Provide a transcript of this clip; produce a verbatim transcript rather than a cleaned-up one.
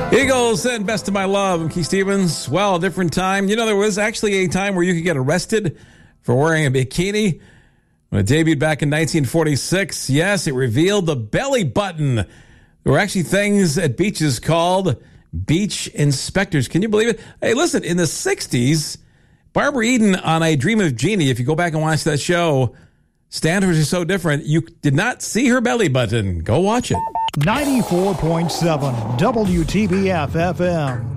Eagles and Best of My Love. I'm Keith Stevens. Well, a different time. You know, there was actually a time where you could get arrested for wearing a bikini. When it debuted back in nineteen forty-six, yes, it revealed the belly button. There were actually things at beaches called beach inspectors. Can you believe it? Hey, listen, in the sixties, Barbara Eden on A Dream of Jeannie, if you go back and watch that show, standards are so different, you did not see her belly button. Go watch it. ninety-four point seven W T B F F M.